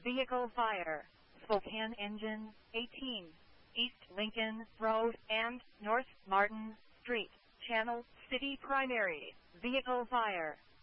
Vehicle Fire, Spokane Engine, 18, East Lincoln Road and North Martin Street, Channel City Primary, Vehicle Fire.